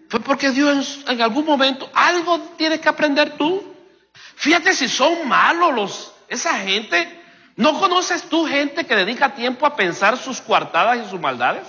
Fue porque Dios en algún momento algo tienes que aprender tú. Fíjate si son malos esa gente. ¿No conoces tú gente que dedica tiempo a pensar sus coartadas y sus maldades?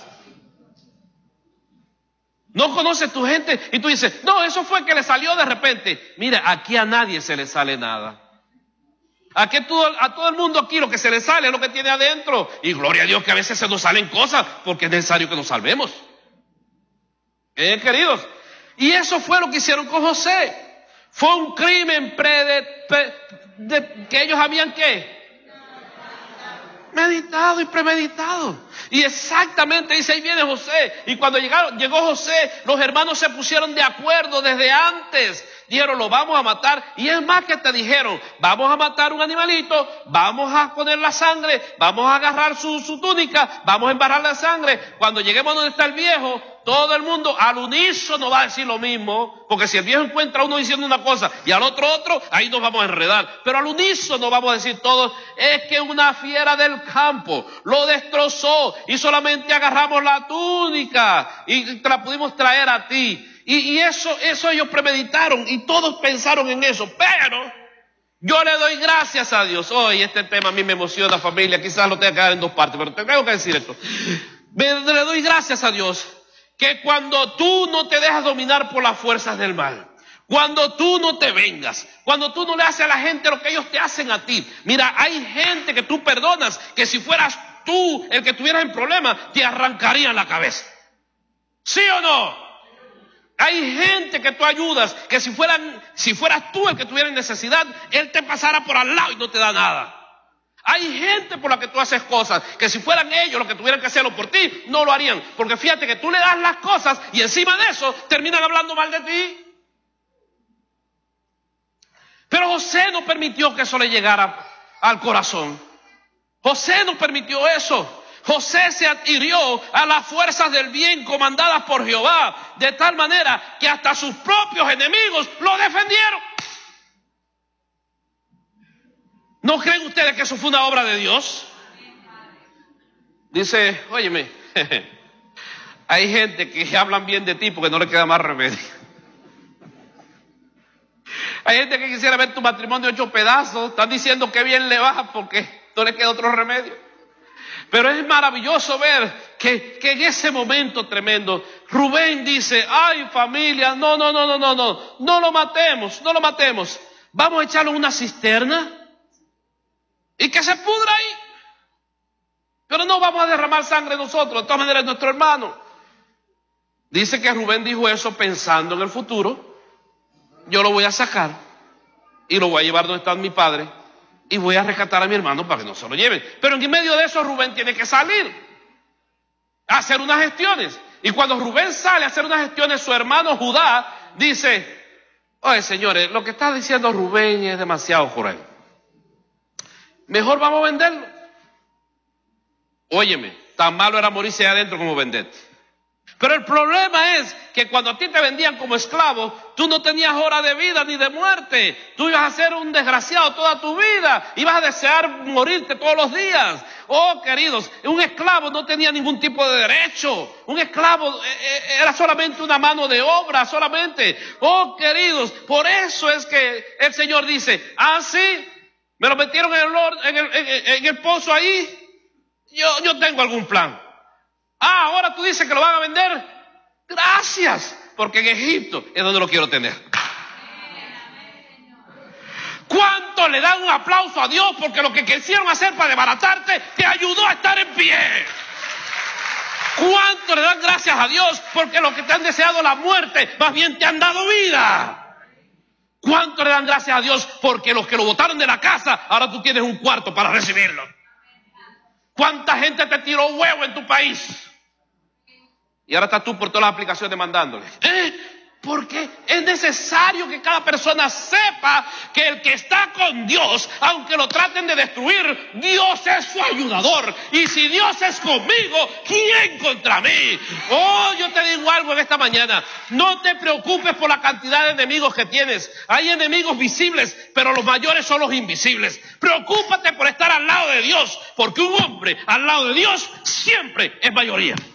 ¿No conoces tu gente? Y tú dices, no, eso fue que le salió de repente. Mira, aquí a nadie se le sale nada. Aquí a todo el mundo aquí lo que se le sale es lo que tiene adentro. Y gloria a Dios que a veces se nos salen cosas porque es necesario que nos salvemos. Queridos, y eso fue lo que hicieron con José. Fue un crimen que ellos habían ¿qué? Meditado y premeditado. Y exactamente dice, ahí viene José. Y cuando llegó José, los hermanos se pusieron de acuerdo desde antes. Dijeron, lo vamos a matar. Y es más que te dijeron, vamos a matar un animalito, vamos a poner la sangre, vamos a agarrar su túnica, vamos a embarrar la sangre. Cuando lleguemos donde está el viejo, todo el mundo al unísono va a decir lo mismo, porque si el viejo encuentra a uno diciendo una cosa y al otro, ahí nos vamos a enredar. Pero al unísono vamos a decir todos, es que una fiera del campo lo destrozó y solamente agarramos la túnica y te la pudimos traer a ti. Y eso ellos premeditaron y todos pensaron en eso. Pero yo le doy gracias a Dios. Hoy este tema a mí me emociona, familia, quizás lo tenga que dar en dos partes, pero tengo que decir esto. Le doy gracias a Dios que cuando tú no te dejas dominar por las fuerzas del mal, cuando tú no te vengas, cuando tú no le haces a la gente lo que ellos te hacen a ti. Mira, hay gente que tú perdonas, que si fueras tú el que estuvieras en problemas, te arrancarían la cabeza. ¿Sí o no? Hay gente que tú ayudas, que si fueras tú el que tuviera necesidad, él te pasara por al lado y no te da nada. Hay gente por la que tú haces cosas, que si fueran ellos los que tuvieran que hacerlo por ti, no lo harían. Porque fíjate que tú le das las cosas y encima de eso terminan hablando mal de ti. Pero José no permitió que eso le llegara al corazón. José no permitió eso. José se adhirió a las fuerzas del bien comandadas por Jehová, de tal manera que hasta sus propios enemigos lo defendieron. ¿No creen ustedes que eso fue una obra de Dios? Dice, óyeme, hay gente que hablan bien de ti porque no le queda más remedio. Hay gente que quisiera ver tu matrimonio hecho pedazos, están diciendo que bien le va porque no le queda otro remedio. Pero es maravilloso ver que en ese momento tremendo, Rubén dice, ay familia, no lo matemos, vamos a echarlo en una cisterna y que se pudra ahí. Pero no vamos a derramar sangre nosotros, de todas maneras es nuestro hermano. Dice que Rubén dijo eso pensando en el futuro. Yo lo voy a sacar y lo voy a llevar donde está mi padre y voy a rescatar a mi hermano para que no se lo lleven. Pero en medio de eso Rubén tiene que salir a hacer unas gestiones. Y cuando Rubén sale a hacer unas gestiones, su hermano Judá dice, oye señores, lo que está diciendo Rubén es demasiado cruel. Mejor vamos a venderlo. Óyeme, tan malo era morirse ahí adentro como venderte. Pero el problema es que cuando a ti te vendían como esclavo, tú no tenías hora de vida ni de muerte. Tú ibas a ser un desgraciado toda tu vida. Ibas a desear morirte todos los días. Oh, queridos, un esclavo no tenía ningún tipo de derecho. Un esclavo era solamente una mano de obra, solamente. Oh, queridos, por eso es que el Señor dice, sí, me lo metieron en el pozo ahí. Yo tengo algún plan. Ahora tú dices que lo van a vender. Gracias, porque en Egipto es donde lo quiero tener. ¿Cuánto le dan un aplauso a Dios porque lo que quisieron hacer para desbaratarte te ayudó a estar en pie? ¿Cuánto le dan gracias a Dios porque los que te han deseado la muerte más bien te han dado vida? ¿Cuánto le dan gracias a Dios porque los que lo botaron de la casa ahora tú tienes un cuarto para recibirlo? ¿Cuánta gente te tiró huevo en tu país? Y ahora estás tú por todas las aplicaciones mandándole. Porque es necesario que cada persona sepa que el que está con Dios, aunque lo traten de destruir, Dios es su ayudador. Y si Dios es conmigo, ¿quién contra mí? Oh, yo te digo algo en esta mañana. No te preocupes por la cantidad de enemigos que tienes. Hay enemigos visibles, pero los mayores son los invisibles. Preocúpate por estar al lado de Dios, porque un hombre al lado de Dios siempre es mayoría.